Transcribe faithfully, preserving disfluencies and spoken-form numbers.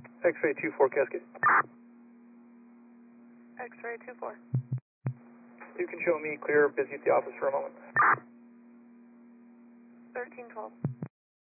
X-ray two four Cascade. X-ray two four. You can show me clear, busy at the office for a moment. thirteen twelve.